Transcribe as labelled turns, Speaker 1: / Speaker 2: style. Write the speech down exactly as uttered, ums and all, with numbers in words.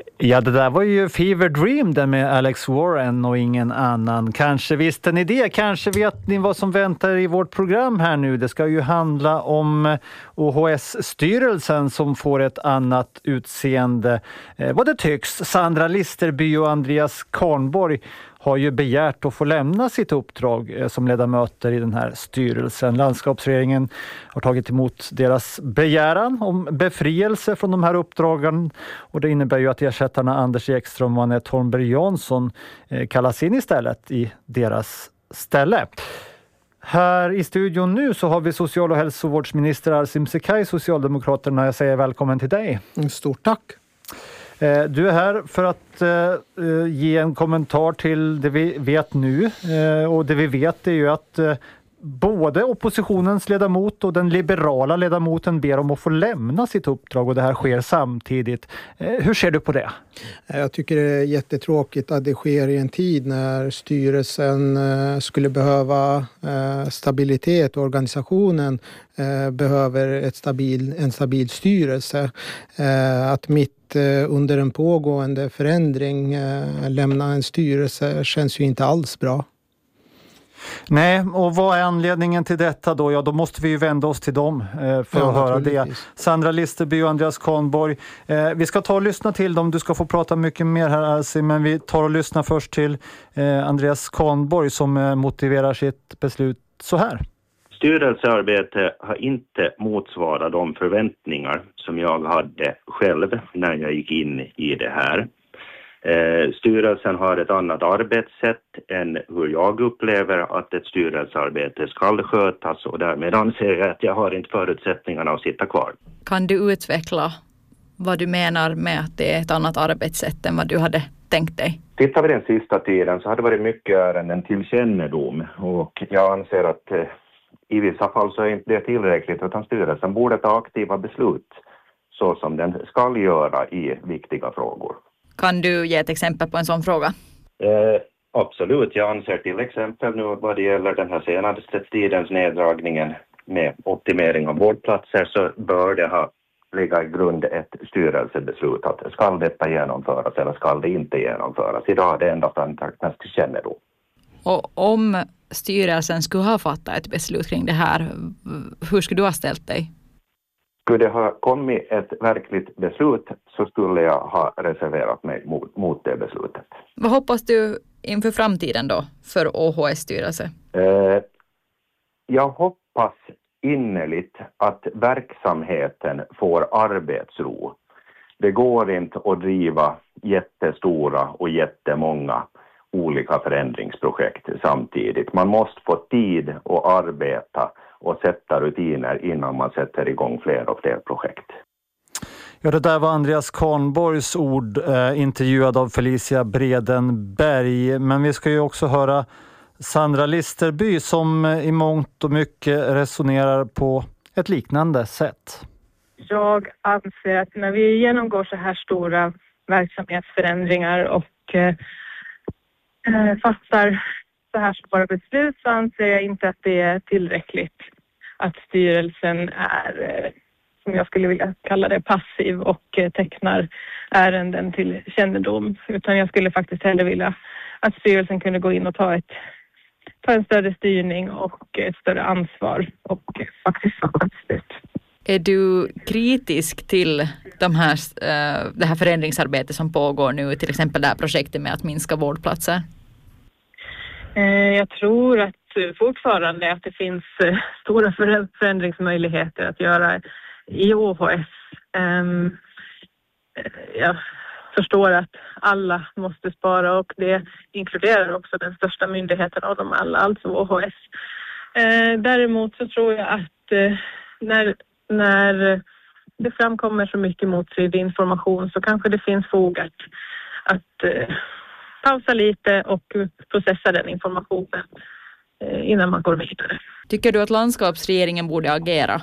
Speaker 1: Ja, det där var ju Fever Dream där med Alex Warren och ingen annan. Kanske visste ni det, kanske vet ni vad som väntar i vårt program här nu. Det ska ju handla om O H S-styrelsen som får ett annat utseende. Eh, vad det tycks, Sandra Listerby och Andreas Karnborg har ju begärt att få lämna sitt uppdrag eh, som ledamöter i den här styrelsen. Landskapsregeringen har tagit emot deras begäran om befrielse från de här uppdragen, och det innebär ju att ersättarna Anders Ekström och Anette Holmberg Jansson eh, kallas in istället i deras ställe. Här i studion nu så har vi social- och hälsovårdsminister Arsim Sekaj, Socialdemokraterna. Jag säger välkommen till dig.
Speaker 2: Stort tack.
Speaker 1: Du är här för att uh, ge en kommentar till det vi vet nu. Uh, och det vi vet är ju att uh, både oppositionens ledamot och den liberala ledamoten ber om att få lämna sitt uppdrag, och det här sker samtidigt. Uh, hur ser du på det?
Speaker 2: Jag tycker det är jättetråkigt att det sker i en tid när styrelsen uh, skulle behöva uh, stabilitet och organisationen uh, behöver ett stabil, en stabil styrelse. Uh, att mitt under en pågående förändring eh, lämna en styrelse känns ju inte alls bra.
Speaker 1: Nej, och vad är anledningen till detta då? Ja, då måste vi ju vända oss till dem eh, för ja, att höra det. Sandra Listerby och Andreas Karnborg. Eh, vi ska ta och lyssna till dem. Du ska få prata mycket mer här, Arsim, men vi tar och lyssnar först till eh, Andreas Karnborg som eh, motiverar sitt beslut så här.
Speaker 3: Styrelsearbete har inte motsvarat de förväntningar som jag hade själv när jag gick in i det här. Eh, styrelsen har ett annat arbetssätt än hur jag upplever att ett styrelsearbete ska skötas, och därmed anser jag att jag har inte förutsättningarna att sitta kvar.
Speaker 4: Kan du utveckla vad du menar med att det är ett annat arbetssätt än vad du hade tänkt dig?
Speaker 3: Tittar vi den sista tiden så har det varit mycket ärenden till kännedom, och jag anser att eh, i vissa fall så är inte det tillräckligt, utan styrelsen borde ta aktiva beslut så som den ska göra i viktiga frågor.
Speaker 4: Kan du ge ett exempel på en sån fråga?
Speaker 3: Eh, absolut, jag anser till exempel nu vad det gäller den här senaste tidens neddragningen med optimering av vårdplatser, så bör det ha ligga i grund ett styrelsebeslut att ska detta genomföras eller ska det inte genomföras. Idag är det endast antecknas till kännedom.
Speaker 4: Och om styrelsen skulle ha fattat ett beslut kring det här, hur skulle du ha ställt dig?
Speaker 3: Skulle det ha kommit ett verkligt beslut så skulle jag ha reserverat mig mot, mot det beslutet.
Speaker 4: Vad hoppas du inför framtiden då för O H S-styrelse?
Speaker 3: Eh, jag hoppas innerligt att verksamheten får arbetsro. Det går inte att driva jättestora och jättemånga olika förändringsprojekt samtidigt. Man måste få tid att arbeta och sätta rutiner innan man sätter igång fler och fler projekt.
Speaker 1: Ja, det där var Andreas Karnborgs ord, eh, intervjuad av Felicia Bredenberg. Men vi ska ju också höra Sandra Listerby som i mångt och mycket resonerar på ett liknande sätt.
Speaker 5: Jag anser att när vi genomgår så här stora verksamhetsförändringar och eh, fattar så här stora beslut, så anser jag inte att det är tillräckligt att styrelsen är, som jag skulle vilja kalla det, passiv och tecknar ärenden till kännedom. Utan jag skulle faktiskt hellre vilja att styrelsen kunde gå in och ta, ett, ta en större styrning och ett större ansvar och faktiskt fatta beslut.
Speaker 4: Är du kritisk till de här, det här förändringsarbetet som pågår nu, till exempel det här projektet med att minska vårdplatser?
Speaker 5: Jag tror att fortfarande att det finns stora förändringsmöjligheter att göra i O H S. Jag förstår att alla måste spara, och det inkluderar också den största myndigheten av dem alla, alltså O H S. Däremot så tror jag att när, när det framkommer så mycket motstridig information så kanske det finns fog att, att pausa lite och processa den informationen innan man går vidare.
Speaker 4: Tycker du att landskapsregeringen borde agera